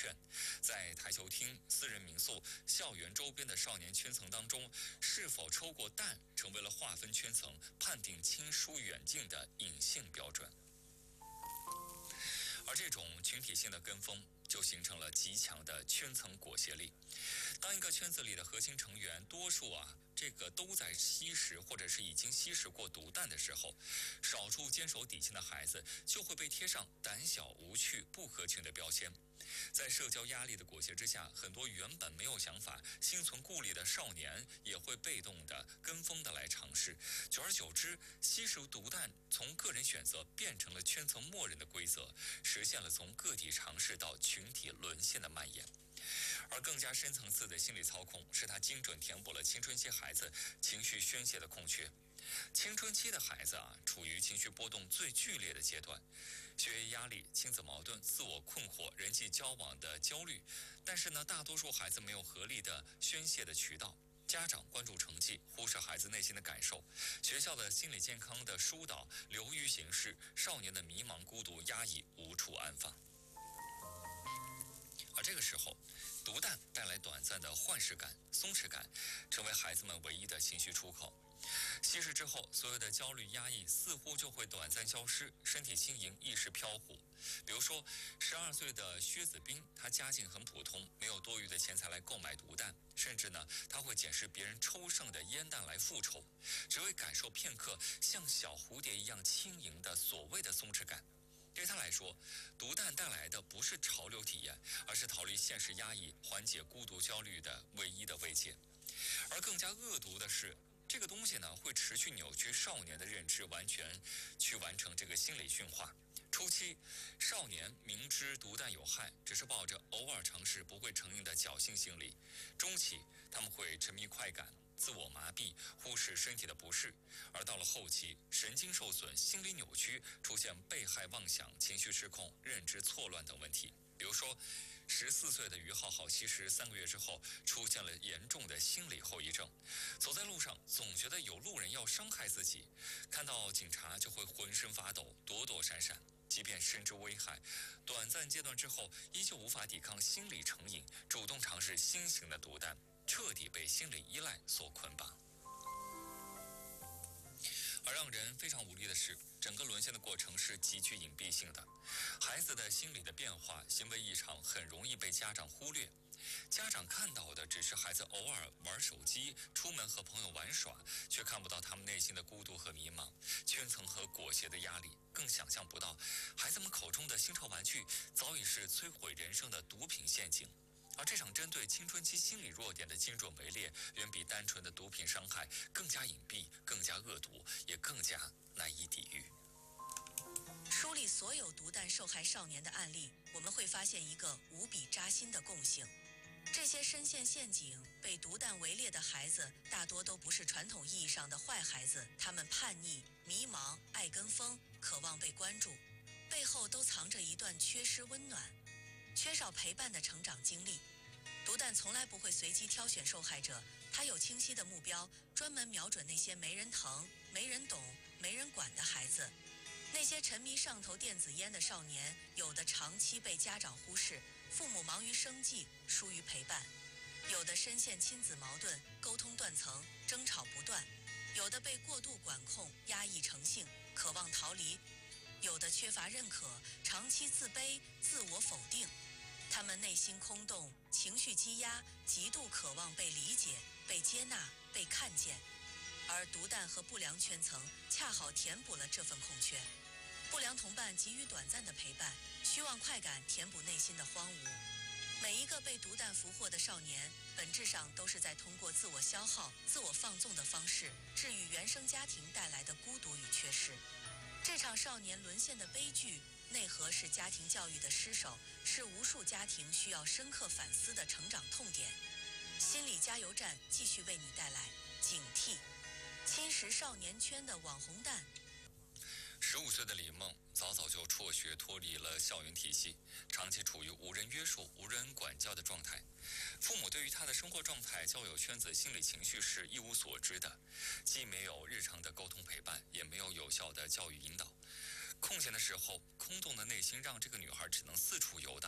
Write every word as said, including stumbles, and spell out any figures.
劝。在台球厅、私人民宿、校园周边的少年圈层当中，是否抽过蛋，成为了划分圈层、判定亲疏远近的隐性标准。而这种群体性的跟风，就形成了极强的圈层裹挟力。当一个圈子里的核心成员多数啊，这个都在吸食或者是已经吸食过毒蛋的时候，少数坚守底线的孩子就会被贴上胆小、无趣、不合群的标签。在社交压力的裹挟之下，很多原本没有想法、心存顾虑的少年也会被动的、跟风的来尝试。久而久之，吸食毒蛋从个人选择变成了圈层默认的规则，实现了从个体尝试到群体沦陷的蔓延。而更加深层次的心理操控，是他精准填补了青春期孩子情绪宣泄的空缺。青春期的孩子啊，处于情绪波动最剧烈的阶段，学业压力、亲子矛盾、自我困惑、人际交往的焦虑。但是呢，大多数孩子没有合理的宣泄的渠道，家长关注成绩，忽视孩子内心的感受，学校的心理健康的疏导流于形式，少年的迷茫、孤独、压抑无处安放。而这个时候，毒蛋带来短暂的幻视感、松弛感，成为孩子们唯一的情绪出口。吸食之后，所有的焦虑压抑似乎就会短暂消失，身体轻盈，意识飘忽。比如说，十二岁的薛子斌，他家境很普通，没有多余的钱财来购买毒蛋，甚至呢，他会捡拾别人抽剩的烟弹来复仇，只为感受片刻像小蝴蝶一样轻盈的所谓的松弛感。对他来说，毒蛋带来的不是潮流体验，而是逃离现实压抑、缓解孤独焦虑的唯一的慰藉。而更加恶毒的是，这个东西呢，会持续扭曲少年的认知，完全去完成这个心理驯化。初期，少年明知毒蛋有害，只是抱着偶尔尝试不会成瘾的侥幸心理。中期，他们会沉迷快感，自我麻痹，忽视身体的不适。而到了后期，神经受损，心理扭曲，出现被害妄想、情绪失控、认知错乱等问题。比如说，十四岁的于浩浩吸食三个月之后，出现了严重的心理后遗症。走在路上，总觉得有路人要伤害自己，看到警察就会浑身发抖，躲躲闪闪。即便深知危害，短暂阶段之后，依旧无法抵抗心理成瘾，主动尝试新型的毒蛋，彻底被心理依赖所捆绑。而让人非常无力的是，整个沦陷的过程是极具隐蔽性的，孩子的心理的变化、行为异常很容易被家长忽略。家长看到的只是孩子偶尔玩手机、出门和朋友玩耍，却看不到他们内心的孤独和迷茫、圈层和裹挟的压力，更想象不到孩子们口中的新潮玩具早已是摧毁人生的毒品陷阱。而这场针对青春期心理弱点的精准围猎，远比单纯的毒品伤害更加隐蔽、更加恶毒，也更加难以抵御。 梳理所有毒蛋受害少年的案例，我们会发现一个无比扎心的共性：这些深陷陷阱、被毒蛋围猎的孩子，大多都不是传统意义上的坏孩子，他们叛逆、迷茫、爱跟风，渴望被关注，背后都藏着一段缺失温暖、缺少陪伴的成长经历。毒蛋从来不会随机挑选受害者，它有清晰的目标，专门瞄准那些没人疼、没人懂、没人管的孩子。那些沉迷上头电子烟的少年，有的长期被家长忽视，父母忙于生计，疏于陪伴；有的深陷亲子矛盾，沟通断层，争吵不断；有的被过度管控，压抑成性，渴望逃离；有的缺乏认可，长期自卑，自我否定。他们内心空洞，情绪积压，极度渴望被理解、被接纳、被看见。而毒蛋和不良圈层恰好填补了这份空缺。不良同伴给予短暂的陪伴，虚妄快感填补内心的荒芜。每一个被毒蛋俘获的少年，本质上都是在通过自我消耗、自我放纵的方式，治愈原生家庭带来的孤独与缺失。这场少年沦陷的悲剧，内核是家庭教育的失守，是无数家庭需要深刻反思的成长痛点。心理加油站继续为你带来警惕：侵蚀少年圈的网红蛋。 十五岁的李梦早早就辍学，脱离了校园体系，长期处于无人约束、无人管教的状态。父母对于他的生活状态、交友圈子、心理情绪是一无所知的，既没有日常的沟通陪伴，也没有有效的教育引导。空闲的时候，空洞的内心让这个女孩只能四处游荡。